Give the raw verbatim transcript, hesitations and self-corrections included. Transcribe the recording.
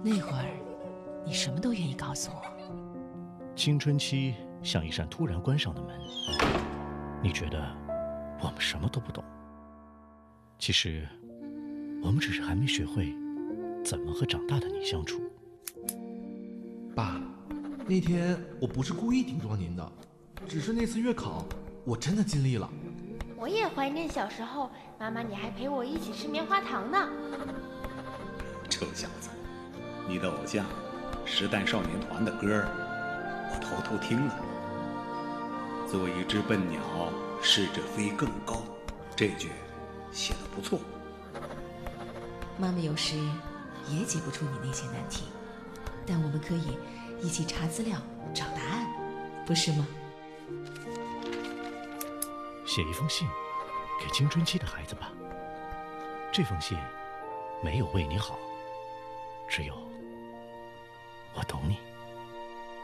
那会儿，你什么都愿意告诉我。 青春期像一扇突然关上的门，你觉得我们什么都不懂，其实我们只是还没学会怎么和长大的你相处。 爸，那天我不是故意顶撞您的，只是那次月考我真的尽力了。 我也怀念小时候，妈妈你还陪我一起吃棉花糖呢。 臭小子，你的偶像实弹少年团的歌儿我偷偷听了。做一只笨鸟，试着飞更高，这句写得不错。 妈妈有时也解不出你那些难题，但我们可以一起查资料找答案，不是吗？ 写一封信给青春期的孩子吧，这封信没有为你好，只有